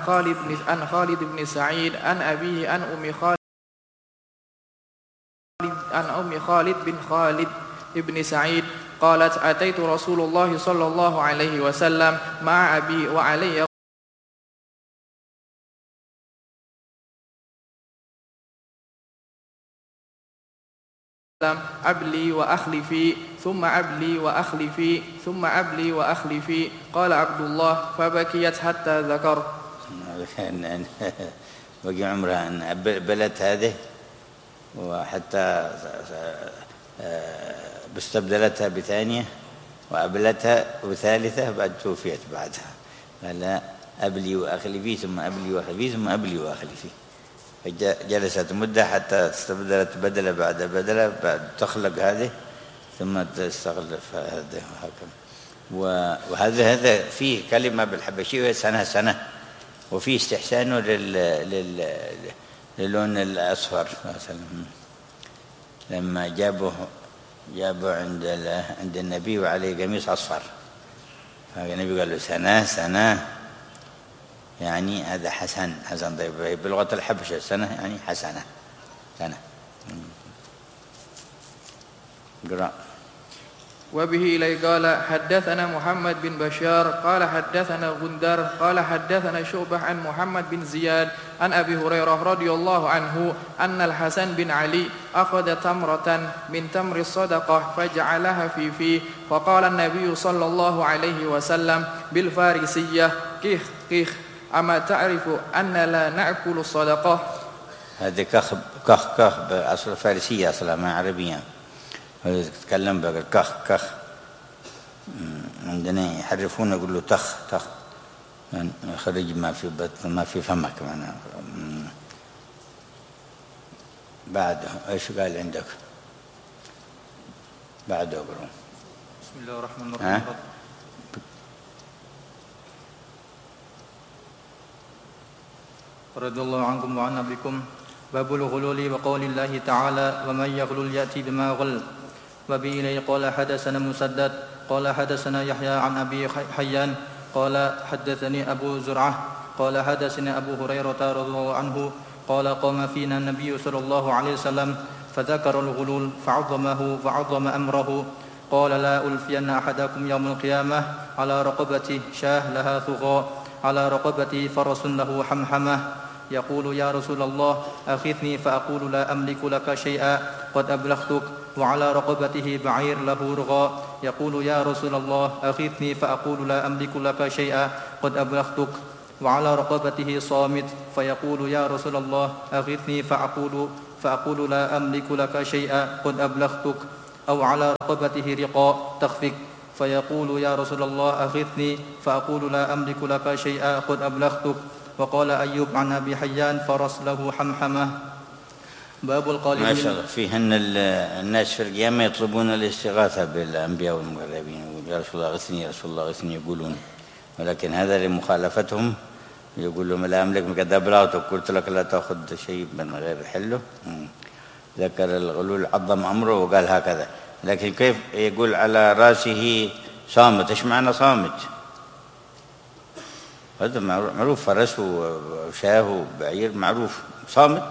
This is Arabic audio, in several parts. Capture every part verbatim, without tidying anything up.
خالد بن عن خالد بن سعيد عن أبيه عن أم خالد عن أم خالد بن خالد بن سعيد قالت أتيت رسول الله صلى الله عليه وسلم مع أبي وعلي أبلي وأخلفي ثم أبلي وأخلفي ثم أبلي وأخلفي قال عبد الله فبكيت حتى ذكر بقي عمرها أن بلت هذه وحتى استبدلتها بثانية وأبلتها وثالثة بعد توفيت بعدها. قال أبلي وأخلفي ثم أبلي وأخلفي ثم أبلي وأخلفي. فجلست مدة حتى استبدلت بدلة بعد بدلة بعد تخلق هذه ثم تستغلف هذا وهكذا. وهذا هذا فيه كلمة بالحبشية سنة سنة وفيه استحسانه لل لل للون الأصفر مثلا. لما جابوه جابوا عند عند النبي وعليه قميص أصفر فالنبي قال له سنة سنة يعني هذا حسن حسن. طيب بلغة الحبشة سنة يعني حسنة سنة. قرأ. وبه إلي قال حدثنا محمد بن بشار قال حدثنا غندر قال حدثنا شعبة عن محمد بن زياد عن أبي هريرة رضي الله عنه أن الحسن بن علي أخذ تمرة من تمر الصدقة فجعلها في فيه فقال النبي صلى الله عليه وسلم بالفارسية كيخ كيخ أما تعرف أن لا نأكل الصدقة. هذه كخ كخ كخ بأصل الفارسية أصلا ما عربية. تتكلم بقى كخ كخ عندنا يحرفون يقول له تخ تخ يعني خرج ما في بطن ما في فمك معناه. بعده ايش قال عندك بعده اقرأ. بسم الله الرحمن الرحيم. رضي الله عنكم وعن بكم. باب الغلول وقول الله تعالى ومن يغلل يأتي بما غل. وبه إليه قال حدثنا مسدد قال حدثنا يحيى عن أبي حيان قال حدثني أبو زرعة قال حدثني أبو هريرة رضي الله عنه قال قام فينا النبي صلى الله عليه وسلم فذكر الغلول فعظمه وعظم أمره قال لا ألفين أحدكم يوم القيامة على رقبته شاه لها ثغاء على رقبته فرس له حمحمة يقول يا رسول الله أخذني فأقول لا أملك لك شيئا قد أبلغتك وعلى رقبته بعير له رغاء يقول يا رسول الله أخذني فأقول لا أملك لك شيئا قد أبلغتك وعلى رقبته صامت فيقول يا رسول الله أخذني فأقول, فأقول لا أملك لك شيئا قد أبلغتك أو على رقبته رقاء تخفق فيقول يا رسول الله أخذني فأقول لا أملك لك شيئا قد أبلغتك. وقال أيوب عن أبي حيان فرس له حمحمة. باب القالب. ما شاء الله فيه أن الناس في القيامة يطلبون الاستغاثة بالأنبياء والمقربين يا رسول الله أغثني يا رسول الله أغثني يقولون ولكن هذا لمخالفتهم يقول لهم لا أملك قد أبلغتك قلت لك لا تأخذ شيء من غير حله. ذكر الغلول عظم أمره وقال هكذا لكن كيف يقول على رأسه صامت. إيش معنى صامت؟ هذا معروف فرس وشاه وبعير معروف صامت.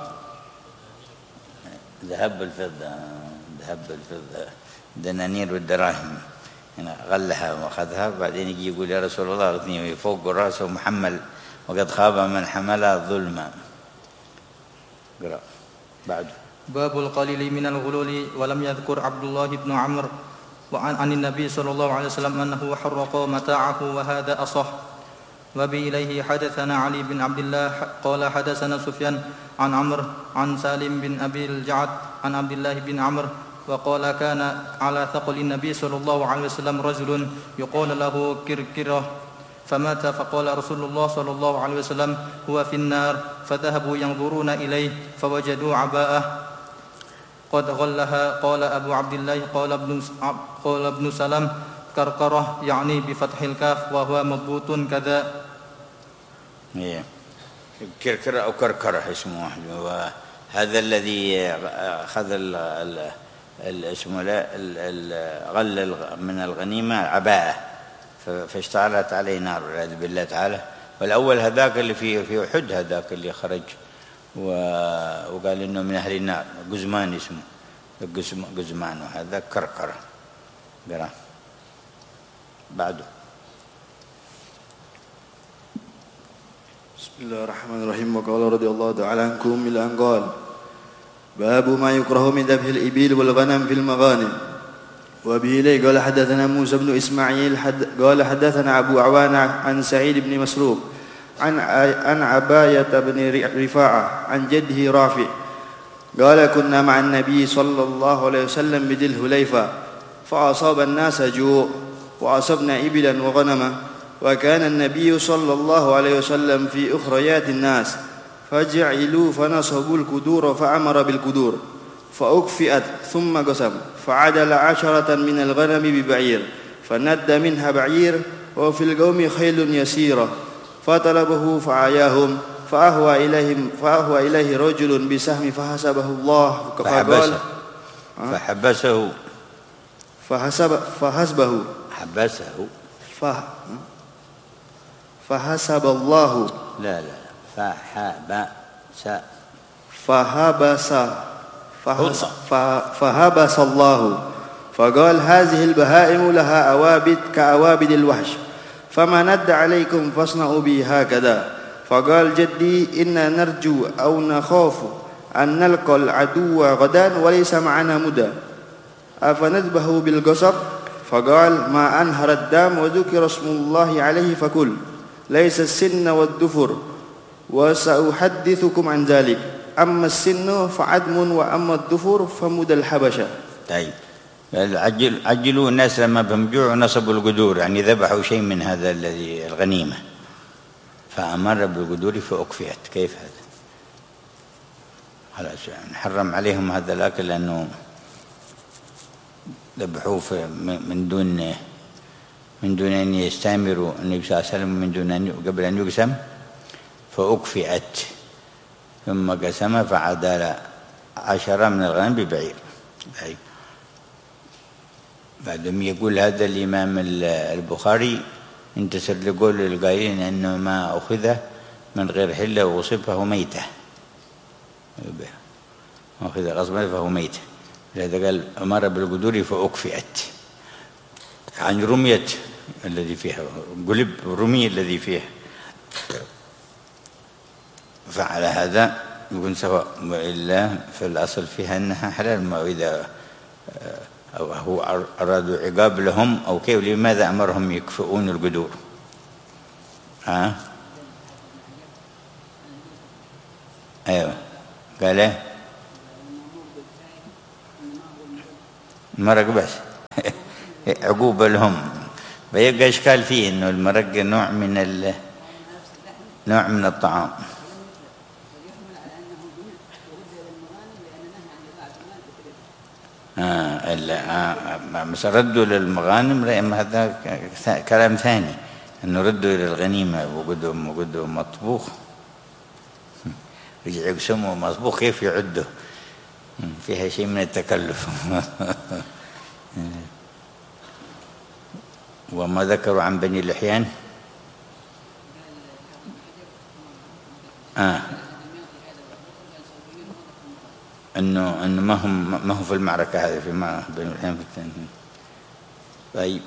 ذهب بالفضة ذهب بالفضة دنانير والدراهم هنا غلها واخذها وبعدين يجي يقول يا رسول الله اغثني فوق راسه محمل وقد خاب من حمل ظلما. قرأ بعد. باب القليل من الغلول. ولم يذكر عبد الله بن عمرو وعن عن النبي صلى الله عليه وسلم أنه حرق متاعه وهذا أصح. وبه إليه حدثنا علي بن عبد الله قال حدثنا سفيان عن عمرو عن سالم بن أبي الجعد عن عبد الله بن عمرو وقال كان على ثقل النبي صلى الله عليه وسلم رجل يقال له كركرة فمات فقال رسول الله صلى الله عليه وسلم هو في النار فذهبوا ينظرون إليه فوجدوا عباءه قد غلها. قال أبو عبد الله قال ابن قال ابن سلام كركرة يعني بفتح الكاف وهو مضبوط كذا. إيه كركرة أو كركرة اسمه واحد وهذا الذي أخذ الاسم غل من الغنيمة عباءة فاشتعلت عليه نار والعياذ بالله تعالى والأول هذاك اللي في في أحد، هذاك اللي خرج وقال إنه من أهل النار، قزمان اسمه قزمان، وهذا كركرة. قرأ بعده. بسم الله الرحمن الرحيم. وقال رضي الله تعالى عنكم إلى أن قال: باب ما يكره من ذبح الإبل والغنم في المغانم. وبه إليه قال حدثنا موسى بن إسماعيل حد قال حدثنا أبو عوان عن سعيد بن مسروق عن عن عباية بن رفاعة عن جده رافع قال: كنا مع النبي صلى الله عليه وسلم بذي الحليفة فأصاب الناس جوع وأصبنا إبلا وغنما، وكان النبي صلى الله عليه وسلم في أخريات الناس فجعلوا فنصبوا الكدور فأمر بالكدور فأكفئت ثم قسم فعدل عشرة من الغنم ببعير فند منها بعير وفي القوم خيل يسيرة فطلبه فعياهم فأهوى إليهم فأهوى إليه رجل بسهم فحسبه الله فقال فحبسه فحسب فحسبه حبسه فحسب الله لا لا فحبس فحبس فحبس الله فقال: هذه البهائم لها أوابد كأوابد الوحش، فما ند عليكم فاصنعوا بي هكذا. فقال جدي: إنا نرجو أو نخاف أن نلقى العدو غدا وليس معنا مدى، أفنذبه بالقصب؟ فقال: ما أنهر الدم وذكر اسم الله عليه فكل، ليس السن والدفر، وسأحدثكم عن ذلك. أما السن فعدم وأما الدفر فمدى الحبشة. طيب، عجل عجلوا الناس لما بمجوع نصبوا القدور، يعني ذبحوا شيء من هذا الذي الغنيمة، فأمر بالقدور فأكفئت. كيف هذا؟ خلاص يعني حرم عليهم هذا الأكل لأنه ذبحوه من دون من دون أن يستأمروا النبي صلى الله عليه وسلم، من دون أن قبل أن يقسم، فأكفئت ثم قسم فعدل عشرة من الغنم ببعير. بعدهم يقول هذا الإمام البخاري انتسر لقول القائلين أنه ما أخذ من غير حلة وغصب فهو ميتة، أخذ غصبا فهو ميتة، لذا قال أمر بالقدور فأكفئت عن رمية الذي فيها، قلب رمي الذي فيها، فعلى هذا يكون سواء، وإلا في الأصل فيها أنها حلال. وإذا أو هو أرادوا عقاب لهم أو كيف، لماذا أمرهم يكفؤون القدور؟ ها؟ أيوة، قال إيه؟ المرق بس عقوبة لهم. فيبقى إشكال فيه إنه المرق نوع من ال نوع من الطعام. آه آه بس ردوا للمغانم، لأن هذا كلام ثاني، إنه ردوا إلى الغنيمة وقدوا وقدوا مطبوخ، رجع يقسموا مطبوخ كيف يعدوا، فيها شيء من التكلف. وما ذكروا عن بني لحيان آه انه انه ما هم ما هو في المعركه هذه، في ما بين الحين في الثاني. طيب،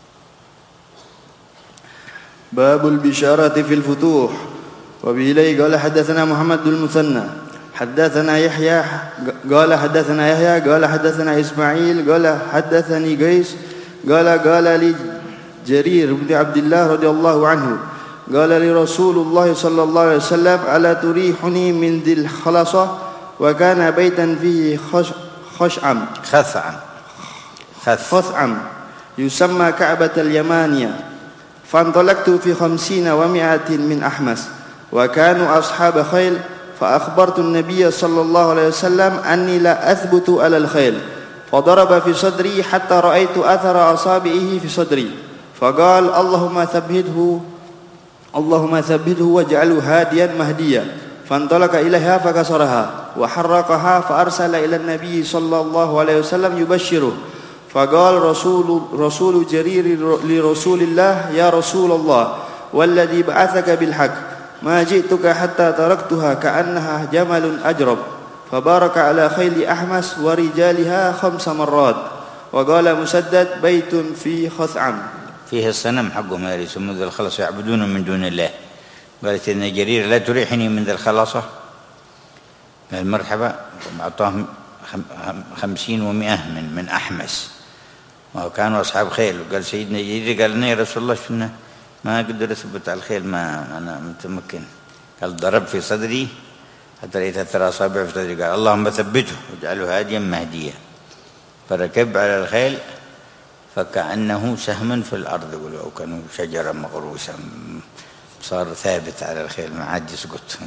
باب البشارة في الفتوح. وبإليه قال حدثنا محمد بن المثنى حدثنا يحيى قال حدثنا يحيى قال حدثنا إسماعيل قال حدثني قيس قال قال لي جرير بن عبد الله رضي الله عنه قال لي رسول الله صلى الله عليه وسلم: ألا تريحني من ذي الخلصة؟ وكان بيتا فيه خش خشعم خثعم خثعم يسمى كعبة اليمانية. فانطلقت في خمسين ومائة من أحمس، وكانوا أصحاب خيل، فأخبرت النبي صلى الله عليه وسلم أني لا أثبت على الخيل، فضرب في صدري حتى رأيت أثر أصابعه في صدري، فقال: اللهم ثبته اللهم ثبته واجعله هاديا مهديا. فانطلق إليها فكسرها وحرقها، فأرسل إلى النبي صلى الله عليه وسلم يبشره، فقال رسول, رسول جرير لرسول الله: يا رسول الله، والذي بعثك بالحق ما جئتك حتى تركتها كأنها جمل أجرب فبارك على خيل أحمس ورجالها خمس مرات. وقال مسدد بيت في خثعم فيه الصنم حقهم هذا يسمون ذا الخلص يعبدون من دون الله. قالت إن جرير لا تريحني من ذا الخلاصة المرحبا أعطاهم خمسين ومئة من من أحمس وكانوا أصحاب خيل. وقال سيدنا جرير قال يا رسول الله شفنا ما أقدر أثبت على الخيل ما أنا متمكن. قال ضرب في صدري حتى رأيت ثلاث أصابع في صدري قال اللهم ثبته واجعله هاديا مهديا. فركب على الخيل فكأنه سهم في الأرض ولو كانوا شجرة مغروسة صار ثابت على الخيل ما عاد يسقط.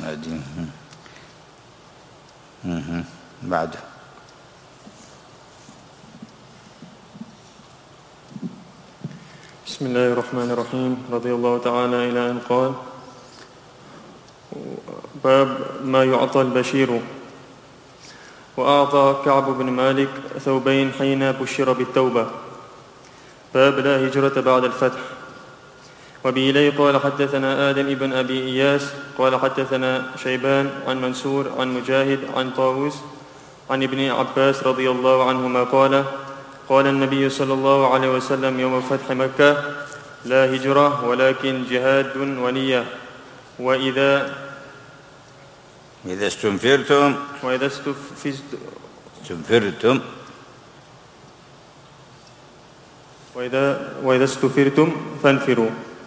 بعده بسم الله الرحمن الرحيم. رضي الله تعالى إلى أن قال باب ما يعطى البشير. وأعطى كعب بن مالك ثوبين حين بشر بالتوبة. باب لا هجرة بعد الفتح. وبإليه قال حدثنا آدم بن أبي إياس قال حدثنا شيبان عن منصور عن مجاهد عن طاووس عن ابن عباس رضي الله عنهما قال قال النبي صلى الله عليه وسلم يوم فتح مكة لا هجرة ولكن جهاد ونية. وإذا إذا استنفرتم وإذا استفزتم استنفرتم وإذا, وإذا استفرتم فانفروا.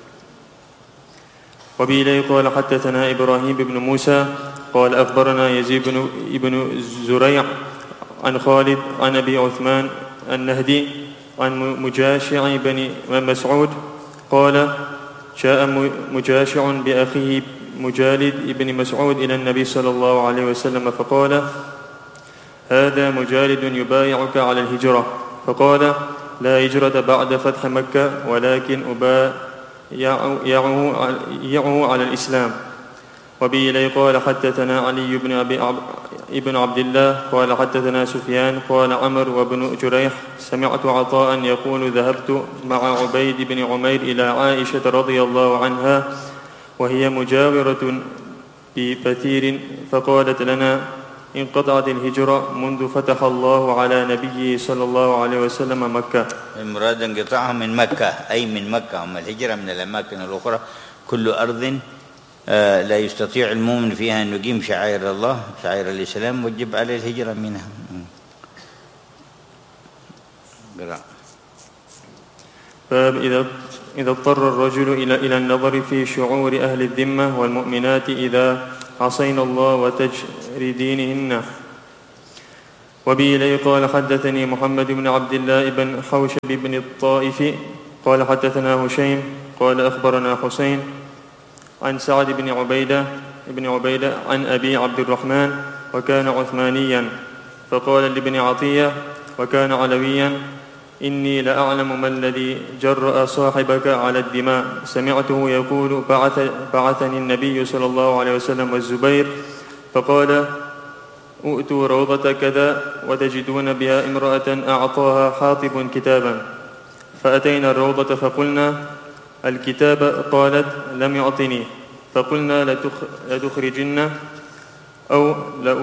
وبإليه قال حدثنا إبراهيم بن موسى قال أخبرنا يزيد بن, بن زريع عن خالد عن أبي عثمان النهدي عن مجاشع بن مسعود قال جاء مجاشع بأخيه مجالد بن مسعود إلى النبي صلى الله عليه وسلم فقال هذا مجالد يبايعك على الهجرة. فقال لا هجرة بعد فتح مكة ولكن أبايعه على الإسلام. وبإليه قال حدثنا علي بن أبي ابن عبد الله قال حدثنا سفيان قال عمر وابن جريح سمعت عطاء يقول ذهبت مع عبيد بن عمير إلى عائشة رضي الله عنها وهي مجاورة ببثير فقالت لنا انقطعت الهجرة منذ فتح الله على نبيه صلى الله عليه وسلم مكة. المراد انقطاعها من مكة أي من مكة. أما الهجرة من الأماكن الأخرى كل أرض لا يستطيع المؤمن فيها أن يقيم شعائر الله شعائر الإسلام وجب عليه الهجرة منها. باب إذا إذا اضطر الرجل إلى إلى النظر في شعور أهل الذمة والمؤمنات إذا عصينا الله وتجري دينهن. وبإليه قال حدثني محمد بن عبد الله بن حوشب بن الطائف قال حدثنا هشيم قال أخبرنا حسين عن سعد بن عبيدة بن عبيدة عن أبي عبد الرحمن وكان عثمانيا فقال لابن عطية وكان علويا إني لأعلم ما الذي جرأ صاحبك على الدماء سمعته يقول بعث بعثني النبي صلى الله عليه وسلم والزبير فقال ائتوا روضة كذا وتجدون بها امرأة أعطاها حاطب كتابا فأتينا الروضة فقلنا الكتاب قالت لم يعطني فقلنا لتخرجن أو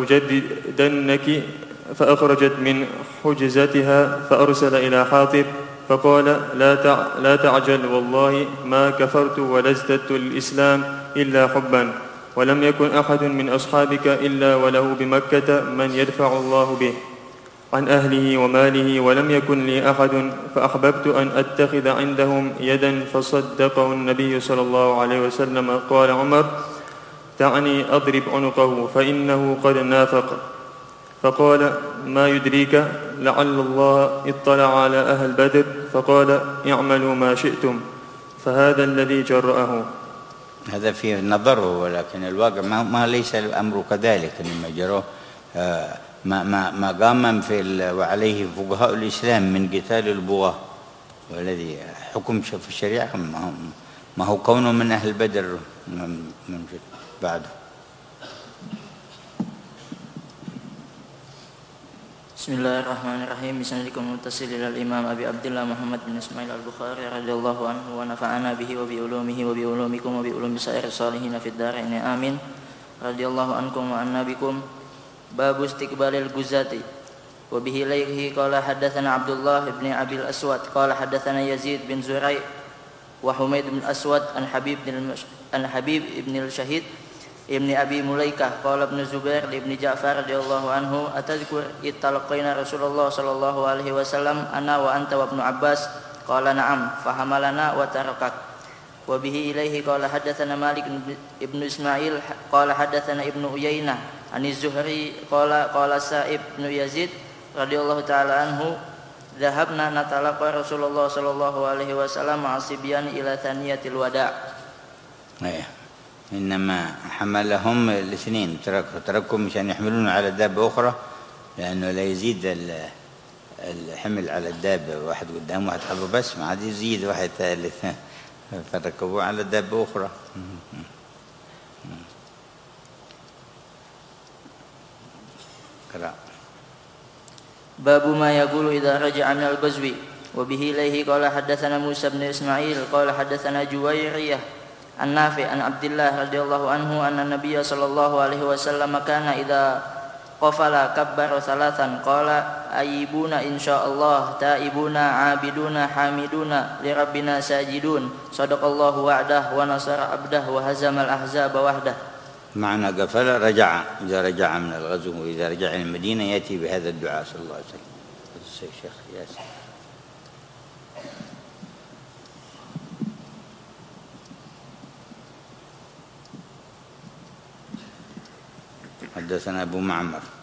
لأجددنك فأخرجت من حجزتها فأرسل إلى حاطب فقال لا لا تعجل والله ما كفرت ولا ازددت الإسلام إلا حبا ولم يكن أحد من أصحابك إلا وله بمكة من يدفع الله به عن أهله وماله ولم يكن لي أحد فأحببت أن أتخذ عندهم يدا فصدقه النبي صلى الله عليه وسلم. قال عمر دعني أضرب عنقه فإنه قد نافق. فقال ما يدريك لعل الله اطلع على أهل بدر فقال اعملوا ما شئتم فهذا الذي جرأه. هذا فيه نظره ولكن الواقع ما, ما ليس الأمر كذلك إنما جراه ما ما ما قام في وعليه فقهاء الإسلام من قتال البغاة والذي حكم في الشريعة ما هو كونه من أهل بدر من بعده. Bismillahirrahmanirrahim. Bismillahirrahmanirrahim. Muttasil ilal Imam Abi Abdullah Muhammad bin Ismail Al-Bukhari radhiyallahu anhu wa nafa'ana bihi wa bi ulumihi wa bi ulumikum wa bi ulumi sa'ir salihin fid dharain. Amin. Radhiyallahu ankum wa annabikum. Babu istiqbalil guzati. Wa bihi ilayhi qala hadatsana Abdullah ibn Abil Aswad qala hadatsana Yazid bin Zurai wa Humaid bin Aswad an Habib bin an Habib ibn al-Shahid Ibni Abi Mulaikah qala Ibnu Zubair li Ibni Ja'far radhiyallahu anhu atadhkur italaqaina Rasulullah sallallahu alaihi wasallam ana wa anta wa Ibnu Abbas qala na'am fahamalana wa tarakak wa bihi ilaihi qala hadatsana Malik ibnu Ismail qala hadatsana Ibnu Uyainah ani Zuhri qala qala Sa'ib bin Yazid radhiyallahu taala anhu dhahabna natalaqa Rasulullah sallallahu alaihi wasallam asibyan ila thaniyatil wada'. Nah. إنما حملهم الاثنين ترك تركهم مشان يحملون على دابة أخرى لأنه لا يزيد الحمل على الدابة واحد قدام واحد خلفه بس ما عاد يزيد واحد ثالث فركبوه على دابة أخرى. قرأ. باب ما يقول إذا رجع من الغزو وبه إليه قال حدثنا موسى بن إسماعيل قال حدثنا جويرية النافع عن عبد الله رضي الله عنه أن النبي صلى الله عليه وسلم كان إذا قفل كبر ثلاثا قال أيبون إن شاء الله تائبون عابدون حامدون لربنا ساجدون صدق الله وعده ونصر عبده وهزم الأحزاب وحده. معنى قفل رجع إذا رجع من الغزو وإذا رجع إلى المدينة يأتي بهذا الدعاء صلى الله عليه وسلم. الشيخ ياسر. حدثنا أبو معمر